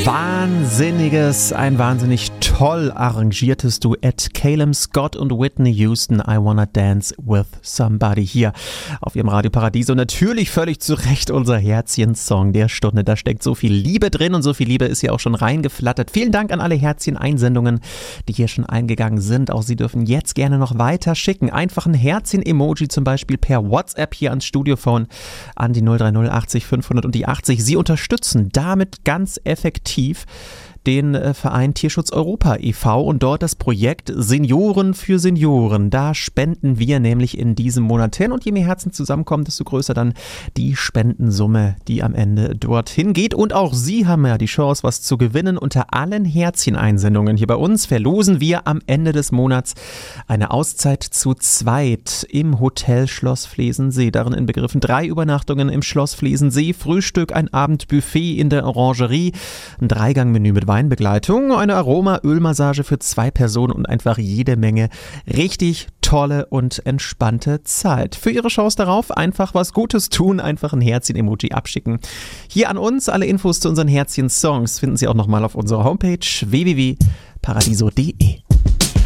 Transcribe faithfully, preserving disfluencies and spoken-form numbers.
wahnsinniges, ein wahnsinnig toll arrangiertes Duett. Calum Scott und Whitney Houston, I Wanna Dance With Somebody hier auf ihrem Radio Paradiso. Natürlich völlig zu Recht unser Herzchen-Song der Stunde. Da steckt so viel Liebe drin und so viel Liebe ist ja auch schon reingeflattert. Vielen Dank an alle Herzchen-Einsendungen, die hier schon eingegangen sind. Auch Sie dürfen jetzt gerne noch weiter schicken. Einfach ein Herzchen-Emoji zum Beispiel per WhatsApp hier ans Studiophone an die null drei null achtzig fünfhundert und die achtzig. Sie unterstützen damit ganz effektiv den Verein Tierschutz Europa e V und dort das Projekt Senioren für Senioren. Da spenden wir nämlich in diesem Monat hin und je mehr Herzen zusammenkommen, desto größer dann die Spendensumme, die am Ende dorthin geht. Und auch Sie haben ja die Chance, was zu gewinnen. Unter allen Herzchen-Einsendungen hier bei uns verlosen wir am Ende des Monats eine Auszeit zu zweit im Hotel Schloss Flesensee. Darin inbegriffen drei Übernachtungen im Schloss Flesensee, Frühstück, ein Abendbuffet in der Orangerie, ein Dreigangmenü mit Weinbegleitung, eine Aroma-Ölmassage für zwei Personen und einfach jede Menge richtig tolle und entspannte Zeit. Für Ihre Chance darauf einfach was Gutes tun, einfach ein Herzchen-Emoji abschicken. Hier an uns, alle Infos zu unseren Herzchen-Songs finden Sie auch nochmal auf unserer Homepage w w w punkt paradiso punkt d e.